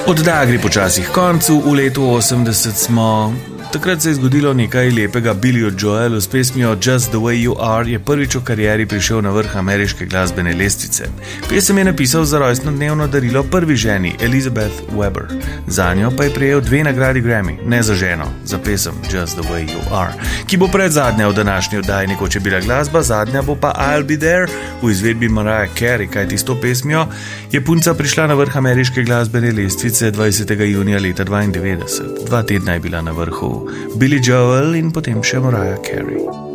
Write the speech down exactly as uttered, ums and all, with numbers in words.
Oddaja gre počasi k koncu, v letu osemdeset smo. Takrat se je zgodilo nekaj lepega. Billy Joel s pesmijo Just the Way You Are je prvič v karieri prišel na vrh ameriške glasbene lestvice. Pesem je napisal za rojstnodnevno darilo prvi ženi Elizabeth Weber. Zanjo pa je prejel dve nagradi Grammy, ne za ženo, za pesem Just the Way You Are, ki bo predzadnja v današnji oddaji. Nekoč je bila glasba, zadnja bo pa I'll Be There v izvedbi Mariah Carey, kajti s to pesmijo je punca prišla na vrh ameriške glasbene lestvice dvajsetega junija leta dvaindevetdeset. Dva tedna je bila na vrhu. Billy Joel in potem še Mariah Carey.